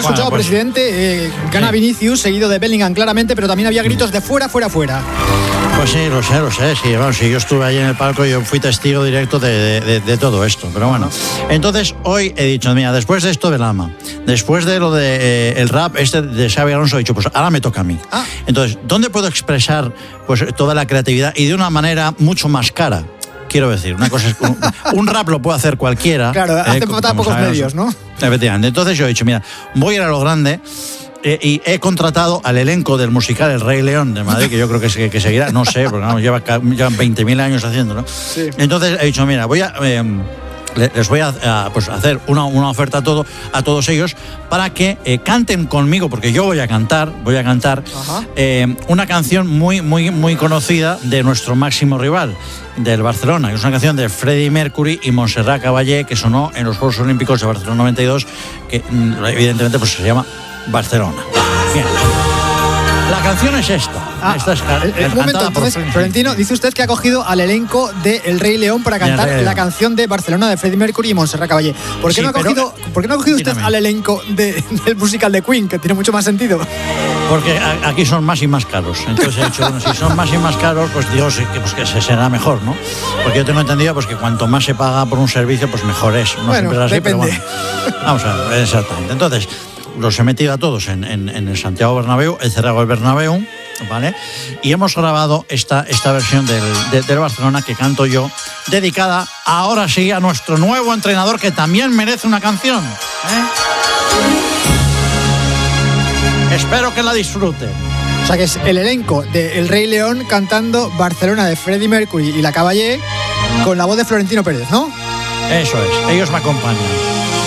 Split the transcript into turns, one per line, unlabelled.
escuchado,
pues,
presidente, gana Vinicius, seguido de Bellingham claramente, pero también había gritos de fuera, fuera, fuera.
Pues sí, lo sé, sí, vamos, sí, yo estuve ahí en el palco y yo fui testigo directo de todo esto, pero bueno. Entonces, hoy he dicho, mira, después de esto del AMA, después de lo de el rap de Xabi Alonso, he dicho, pues ahora me toca a mí. Entonces, ¿dónde puedo expresar pues toda la creatividad y de una manera mucho más cara? Quiero decir, una cosa es un rap lo puede hacer cualquiera.
Claro, hace falta pocos medios, ¿no?
Efectivamente. Entonces yo he dicho, mira, voy a ir a lo grande. Y he contratado al elenco del musical El Rey León de Madrid, que yo creo que seguirá, no sé, porque no, llevan 20.000 años haciéndolo. Sí. Entonces he dicho, mira, les voy a hacer una oferta a todos ellos para que canten conmigo, porque yo voy a cantar una canción muy, muy, muy conocida de nuestro máximo rival, del Barcelona, que es una canción de Freddie Mercury y Montserrat Caballé, que sonó en los Juegos Olímpicos de Barcelona 92, que evidentemente pues se llama Barcelona. Bien. La canción es esta.
Un momento, entonces, Florentino, dice usted que ha cogido al elenco de El Rey León para cantar la canción de Barcelona de Freddie Mercury y Montserrat Caballé. ¿Por qué no ha cogido usted al elenco del musical de Queen, que tiene mucho más sentido?
Porque aquí son más y más caros. Entonces he dicho, bueno, si son más y más caros, pues digo que se será mejor, ¿no? Porque yo tengo entendido pues que cuanto más se paga por un servicio, pues mejor es. No siempre es así,
depende.
Pero bueno, vamos a ver, exactamente. Entonces, los he metido a todos en el Santiago Bernabéu, he cerrado el Bernabéu, ¿vale? Y hemos grabado esta versión del Barcelona que canto yo, dedicada ahora sí a nuestro nuevo entrenador, que también merece una canción, Espero que la disfrute.
O sea que es el elenco de El Rey León cantando Barcelona de Freddie Mercury y la Caballé con la voz de Florentino Pérez, ¿no?
Eso es, ellos me acompañan.